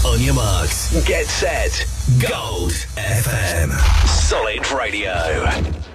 On your marks, get set, Gold FM. Solid Radio.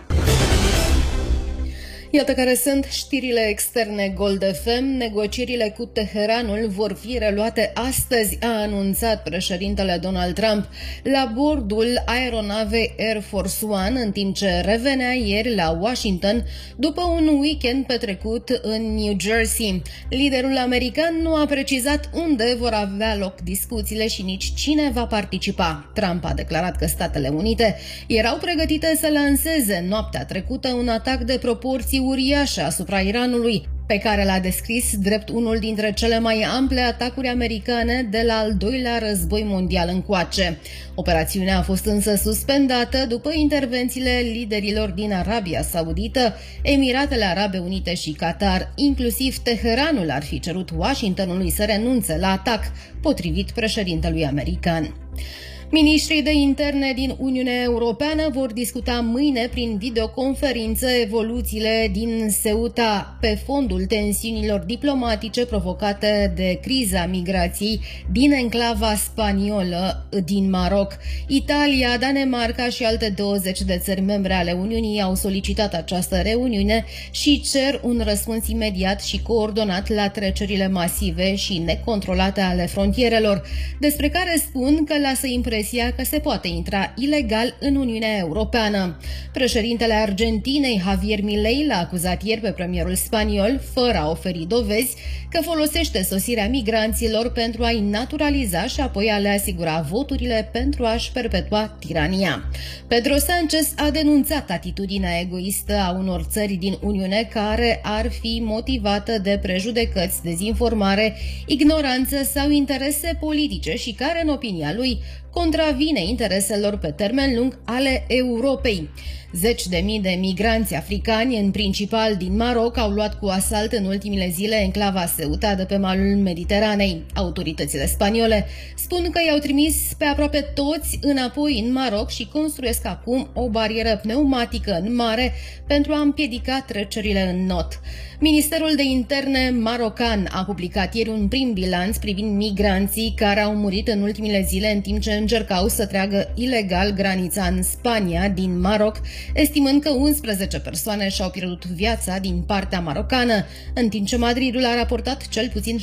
Iată care sunt știrile externe Gold FM. Negocierile cu Teheranul vor fi reluate astăzi, a anunțat președintele Donald Trump la bordul aeronavei Air Force One, în timp ce revenea ieri la Washington după un weekend petrecut în New Jersey. Liderul american nu a precizat unde vor avea loc discuțiile și nici cine va participa. Trump a declarat că Statele Unite erau pregătite să lanseze noaptea trecută un atac de proporții uriașă asupra Iranului, pe care l-a descris drept unul dintre cele mai ample atacuri americane de la al doilea război mondial încoace. Operațiunea a fost însă suspendată după intervențiile liderilor din Arabia Saudită, Emiratele Arabe Unite și Qatar. Inclusiv Teheranul ar fi cerut Washingtonului să renunțe la atac, potrivit președintelui american. Ministrii de interne din Uniunea Europeană vor discuta mâine prin videoconferință evoluțiile din Ceuta pe fondul tensiunilor diplomatice provocate de criza migrației din enclava spaniolă din Maroc. Italia, Danemarca și alte 20 de țări membre ale Uniunii au solicitat această reuniune și cer un răspuns imediat și coordonat la trecerile masive și necontrolate ale frontierelor, despre care spun că lasă impresia că se poate intra ilegal în Uniunea Europeană. Președintele Argentinei, Javier Milei, l-a acuzat ieri pe premierul spaniol, fără a oferi dovezi, că folosește sosirea migranților pentru a-i naturaliza și apoi a le asigura voturile pentru a-și perpetua tirania. Pedro Sánchez a denunțat atitudinea egoistă a unor țări din Uniune care ar fi motivată de prejudecăți, dezinformare, ignoranță sau interese politice și care, în opinia lui, contravine intereselor pe termen lung ale Europei. Zeci de mii de migranți africani, în principal din Maroc, au luat cu asalt în ultimile zile enclava Ceuta de pe malul Mediteranei. Autoritățile spaniole spun că i-au trimis pe aproape toți înapoi în Maroc și construiesc acum o barieră pneumatică în mare pentru a împiedica trecerile în not. Ministerul de Interne marocan a publicat ieri un prim bilanț privind migranții care au murit în ultimile zile în timp ce încercau să treagă ilegal granița în Spania din Maroc, estimând că 11 persoane și-au pierdut viața din partea marocană, în timp ce Madridul a raportat cel puțin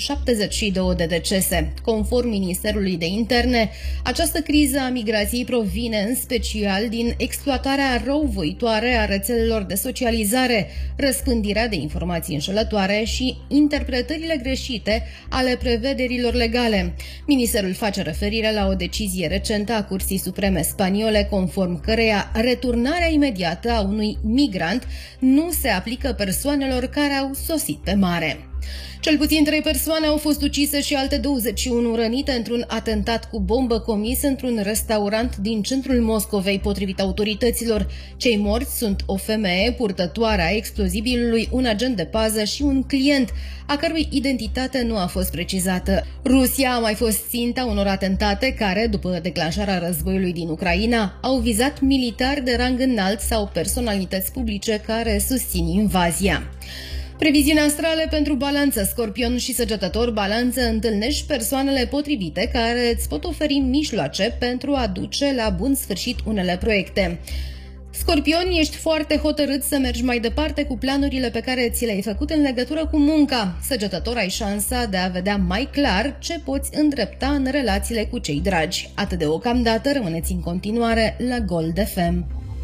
72 de decese. Conform Ministerului de Interne, această criză a migrației provine în special din exploatarea răuvoitoare a rețelelor de socializare, răspândirea de informații înșelătoare și interpretările greșite ale prevederilor legale. Ministerul face referire la o decizie recentă a Curții Supreme spaniole, conform căreia returnarea imediată a unui migrant nu se aplică persoanelor care au sosit pe mare. Cel puțin 3 persoane au fost ucise și alte 21 rănite într-un atentat cu bombă comis într-un restaurant din centrul Moscovei, potrivit autorităților. Cei morți sunt o femeie purtătoare a explozibilului, un agent de pază și un client, a cărui identitate nu a fost precizată. Rusia a mai fost ținta unor atentate care, după declanșarea războiului din Ucraina, au vizat militari de rang înalt sau personalități publice care susțin invazia. Previziuni astrale pentru Balanță, Scorpion și Săgetător. Balanță, întâlnești persoanele potrivite care îți pot oferi mijloace pentru a duce la bun sfârșit unele proiecte. Scorpion, ești foarte hotărât să mergi mai departe cu planurile pe care ți le-ai făcut în legătură cu munca. Săgetător, ai șansa de a vedea mai clar ce poți îndrepta în relațiile cu cei dragi. Atât de ocamdată, rămâneți în continuare la Gold FM.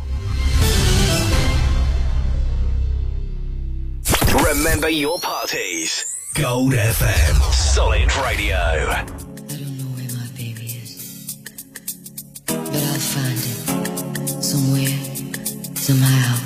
Remember your parties. Gold FM. Solid Radio. I don't know where my baby is, but I'll find it somewhere, somehow.